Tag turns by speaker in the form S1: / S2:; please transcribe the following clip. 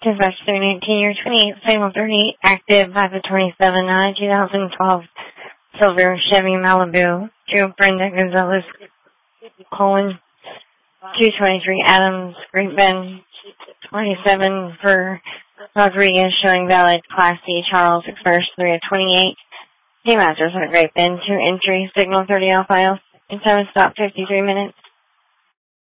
S1: Dispatch 319, year 28, signal 38, active 527-9, 2012, silver Chevy Malibu, to Brenda Gonzalez, colon, 223 Adams, Great Bend, 27 for Rodriguez, showing valid Class C, Charles, Express 3 of 28, Masters on Great Bend, 2 entry, signal 30 on file, and time stop 53 minutes.